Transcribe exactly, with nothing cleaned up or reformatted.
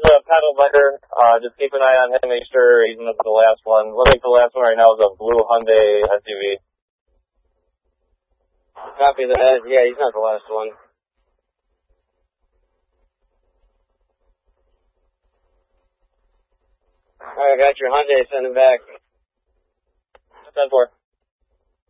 he's a paddle biker. Uh, just keep an eye on him. Make sure he's not the last one. Looks like the last one right now is a blue Hyundai S U V. Copy that. Yeah, he's not the last one. Alright, I got your Hyundai. Send him back. ten four.